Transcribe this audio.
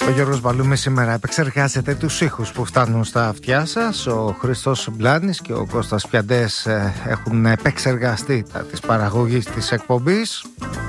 Ο Γιώργος Μπαλούμης σήμερα επεξεργάζεται τους ήχους που φτάνουν στα αυτιά σας. Ο Χριστός Μπλάνης και ο Κώστας Πιαντές έχουν επεξεργαστεί τα της παραγωγής της εκπομπής.